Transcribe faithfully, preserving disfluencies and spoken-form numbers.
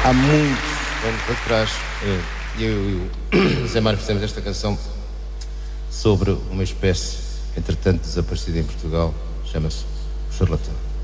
Há muitos anos atrás, eu e o Zé Mário fizemos esta canção sobre uma espécie, entretanto desaparecida em Portugal, chama-se o charlatão.